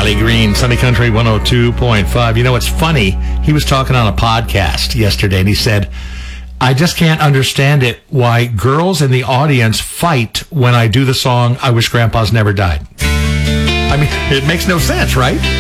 Riley Green, Sunny Country 102.5. You know, it's funny. He was talking on a podcast yesterday, and he said, I just can't understand it, why girls in the audience fight when I do the song, I Wish Grandpa's Never Died. I mean, it makes no sense, right?